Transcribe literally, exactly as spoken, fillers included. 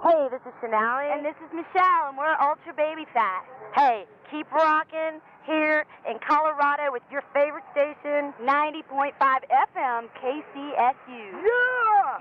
Hey, this is Shanali. And this is Michelle, and we're Ultra Baby Fat. Hey, keep rocking here in Colorado with your favorite station, ninety point five F M K C S U. Yeah!